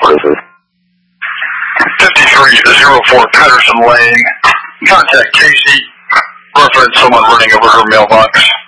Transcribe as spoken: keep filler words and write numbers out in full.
services. fifty-three to zero four Patterson Lane. Contact Casey. Reference someone running over her mailbox.